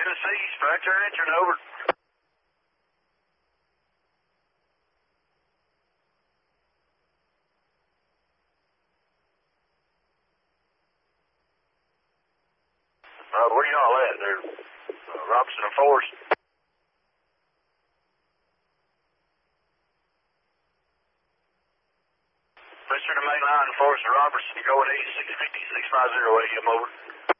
Tennessee, fracture engine, over. Where y'all at? They're Robertson and Forrest. Mr. the main line, Forrest and Robertson, going east, 650, 650 AM, over.